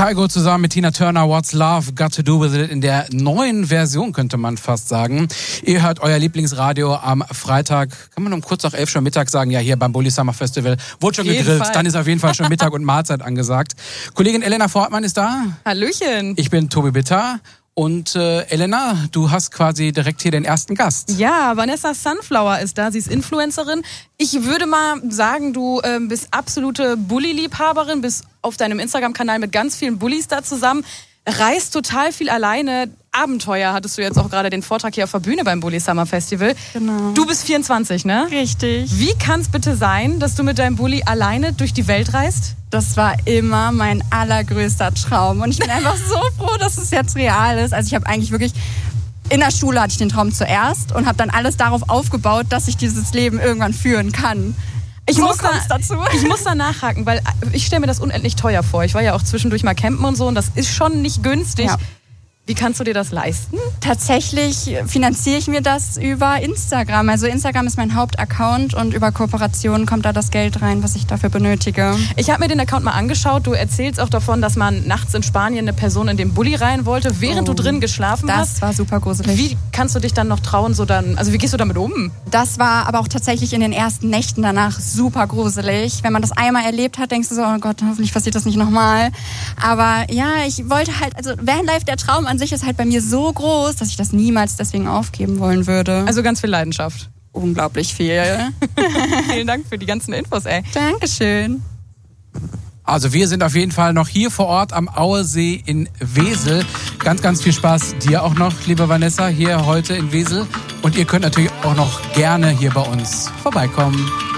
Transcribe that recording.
Kygo zusammen mit Tina Turner, What's Love Got to Do With It, in der neuen Version, könnte man fast sagen. Ihr hört euer Lieblingsradio am Freitag, kann man um kurz nach 11 schon Mittag sagen, ja, hier beim Bulli Summer Festival, wurde schon gegrillt, dann ist auf jeden Fall schon Mittag und Mahlzeit angesagt. Kollegin Elena Fortmann ist da. Hallöchen. Ich bin Tobi Bitter. Und Elena, du hast quasi direkt hier den ersten Gast. Ja, Vanessa Sunflower ist da, sie ist Influencerin. Ich würde mal sagen, du bist absolute Bulli-Liebhaberin, bist auf deinem Instagram-Kanal mit ganz vielen Bullis da zusammen, reist total viel alleine. Abenteuer hattest du jetzt auch gerade den Vortrag hier auf der Bühne beim Bulli Summer Festival. Genau. Du bist 24, ne? Richtig. Wie kann es bitte sein, dass du mit deinem Bulli alleine durch die Welt reist? Das war immer mein allergrößter Traum. Und ich bin einfach so froh, dass es jetzt real ist. Also ich habe eigentlich wirklich... In der Schule hatte ich den Traum zuerst und habe dann alles darauf aufgebaut, dass ich dieses Leben irgendwann führen kann. Ich muss da nachhaken, weil ich stelle mir das unendlich teuer vor. Ich war ja auch zwischendurch mal campen und so und das ist schon nicht günstig. Ja. Wie kannst du dir das leisten? Tatsächlich finanziere ich mir das über Instagram. Also Instagram ist mein Hauptaccount und über Kooperationen kommt da das Geld rein, was ich dafür benötige. Ich habe mir den Account mal angeschaut. Du erzählst auch davon, dass man nachts in Spanien eine Person in den Bulli rein wollte, während du drin geschlafen hast. Das war super gruselig. Wie kannst du dich dann noch trauen, also wie gehst du damit um? Das war aber auch tatsächlich in den ersten Nächten danach super gruselig. Wenn man das einmal erlebt hat, denkst du so, oh Gott, hoffentlich passiert das nicht nochmal. Aber ja, ich wollte halt, also Vanlife, der Traum an sich ist halt bei mir so groß, dass ich das niemals deswegen aufgeben wollen würde. Also ganz viel Leidenschaft. Unglaublich viel. Vielen Dank für die ganzen Infos, ey. Dankeschön. Also wir sind auf jeden Fall noch hier vor Ort am Auesee in Wesel. Ganz, ganz viel Spaß dir auch noch, liebe Vanessa, hier heute in Wesel. Und ihr könnt natürlich auch noch gerne hier bei uns vorbeikommen.